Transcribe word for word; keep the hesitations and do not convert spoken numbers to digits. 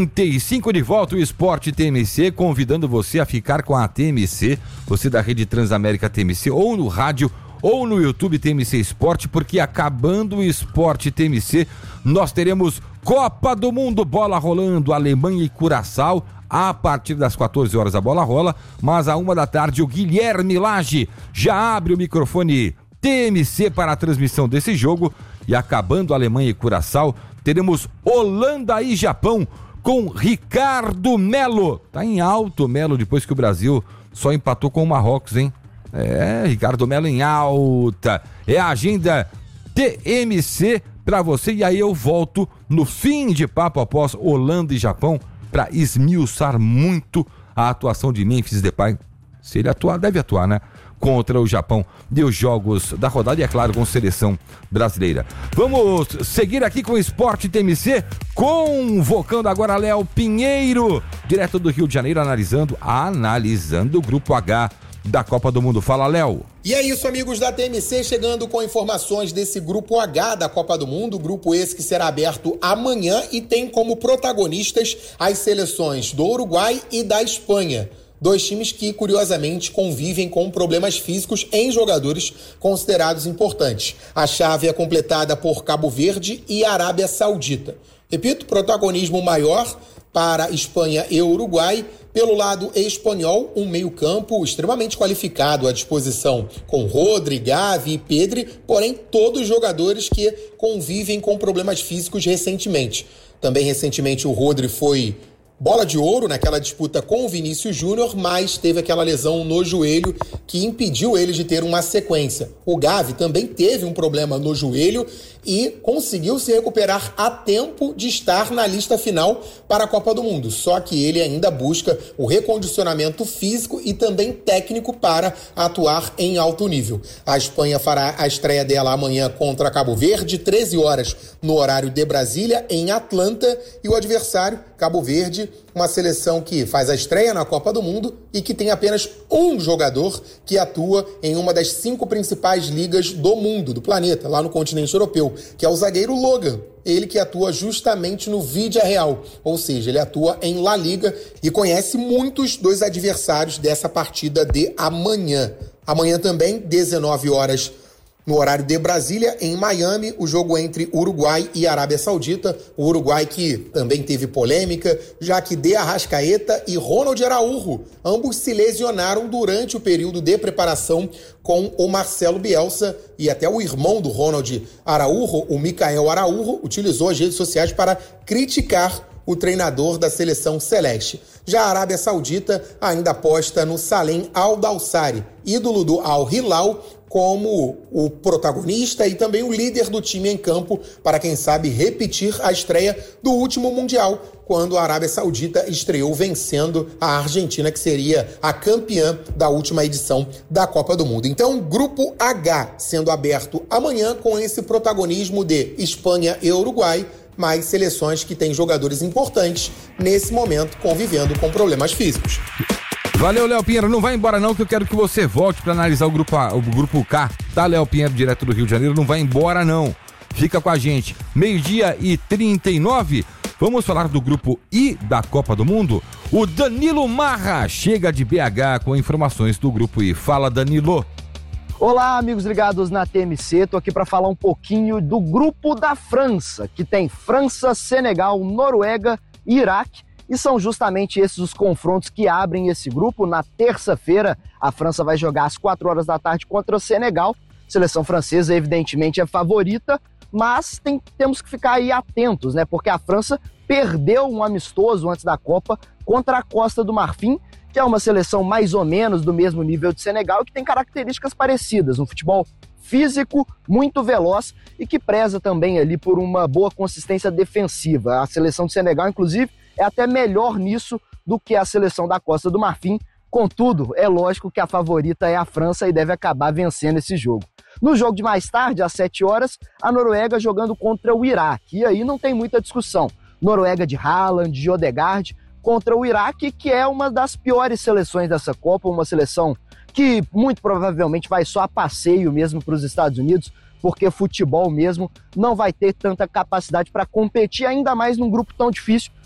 trinta e cinco de volta o Esporte T M C, convidando você a ficar com a T M C, você da Rede Transamérica T M C, ou no rádio, ou no YouTube T M C Esporte, porque acabando o Esporte T M C, nós teremos Copa do Mundo, bola rolando, Alemanha e Curaçao, a partir das quatorze horas a bola rola, mas à uma da tarde o Guilherme Lage já abre o microfone T M C para a transmissão desse jogo, e acabando Alemanha e Curaçao, teremos Holanda e Japão com Ricardo Melo. Tá em alto Melo depois que o Brasil só empatou com o Marrocos, hein? É, Ricardo Melo em alta. É a agenda T M C pra você, e aí eu volto no fim de papo após Holanda e Japão pra esmiuçar muito a atuação de Memphis Depay. Se ele atuar, deve atuar, né? Contra o Japão e os jogos da rodada e, é claro, com seleção brasileira. Vamos seguir aqui com o Esporte T M C, convocando agora Léo Pinheiro, direto do Rio de Janeiro, analisando, analisando o Grupo H da Copa do Mundo. Fala, Léo. E é isso, amigos da T M C, chegando com informações desse Grupo H da Copa do Mundo, grupo esse que será aberto amanhã e tem como protagonistas as seleções do Uruguai e da Espanha. Dois times que, curiosamente, convivem com problemas físicos em jogadores considerados importantes. A chave é completada por Cabo Verde e Arábia Saudita. Repito, protagonismo maior para Espanha e Uruguai. Pelo lado espanhol, um meio-campo extremamente qualificado à disposição, com Rodri, Gavi e Pedri, porém todos jogadores que convivem com problemas físicos recentemente. Também recentemente o Rodri foi bola de ouro naquela disputa com o Vinícius Júnior, mas teve aquela lesão no joelho que impediu ele de ter uma sequência. O Gavi também teve um problema no joelho e conseguiu se recuperar a tempo de estar na lista final para a Copa do Mundo. Só que ele ainda busca o recondicionamento físico e também técnico para atuar em alto nível. A Espanha fará a estreia dela amanhã contra Cabo Verde, treze horas no horário de Brasília, em Atlanta, e o adversário, Cabo Verde, uma seleção que faz a estreia na Copa do Mundo e que tem apenas um jogador que atua em uma das cinco principais ligas do mundo, do planeta, lá no continente europeu, que é o zagueiro Logan. Ele que atua justamente no Villarreal, ou seja, ele atua em La Liga e conhece muitos dos adversários dessa partida de amanhã. Amanhã também, dezenove horas, no horário de Brasília, em Miami, o jogo entre Uruguai e Arábia Saudita. O Uruguai que também teve polêmica, já que De Arrascaeta e Ronald Araújo, ambos se lesionaram durante o período de preparação com o Marcelo Bielsa, e até o irmão do Ronald Araújo, o Micael Araújo, utilizou as redes sociais para criticar o treinador da seleção celeste. Já a Arábia Saudita ainda aposta no Salem Al-Dawsari, ídolo do Al-Hilal, como o protagonista e também o líder do time em campo, para quem sabe repetir a estreia do último Mundial, quando a Arábia Saudita estreou vencendo a Argentina, que seria a campeã da última edição da Copa do Mundo. Então, Grupo H sendo aberto amanhã com esse protagonismo de Espanha e Uruguai, mais seleções que têm jogadores importantes nesse momento convivendo com problemas físicos. Valeu, Léo Pinheiro. Não vai embora não, que eu quero que você volte para analisar o grupo, A, o grupo K, tá, Léo Pinheiro, direto do Rio de Janeiro. Não vai embora não. Fica com a gente. Meio-dia e trinta e nove. Vamos falar do grupo I da Copa do Mundo. O Danilo Marra chega de B H com informações do grupo I. Fala, Danilo. Olá, amigos ligados na T M C. Tô aqui para falar um pouquinho do grupo da França, que tem França, Senegal, Noruega e Iraque. E são justamente esses os confrontos que abrem esse grupo. Na terça-feira, a França vai jogar às quatro horas da tarde contra o Senegal. A seleção francesa, evidentemente, é favorita, mas tem, temos que ficar aí atentos, né? Porque a França perdeu um amistoso antes da Copa contra a Costa do Marfim, que é uma seleção mais ou menos do mesmo nível de Senegal e que tem características parecidas. Um futebol físico, muito veloz e que preza também ali por uma boa consistência defensiva. A seleção de Senegal, inclusive, é até melhor nisso do que a seleção da Costa do Marfim. Contudo, é lógico que a favorita é a França e deve acabar vencendo esse jogo. No jogo de mais tarde, às sete horas, a Noruega jogando contra o Iraque. E aí não tem muita discussão. Noruega de Haaland, de Odegaard, contra o Iraque, que é uma das piores seleções dessa Copa, uma seleção que muito provavelmente vai só a passeio mesmo para os Estados Unidos, porque futebol mesmo não vai ter tanta capacidade para competir, ainda mais num grupo tão difícil